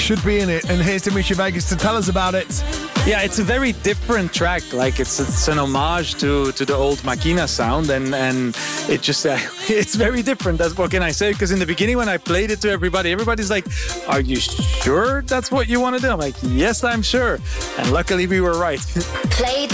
should be in it. And here's Dimitri Vegas to tell us about it. Yeah, it's a very different track. Like it's an homage to the old Makina sound, and it just it's very different. That's what can I say? Because in the beginning when I played it to everybody, everybody's like, "Are you sure that's what you want to do?" I'm like, "Yes, I'm sure." And luckily we were right. Play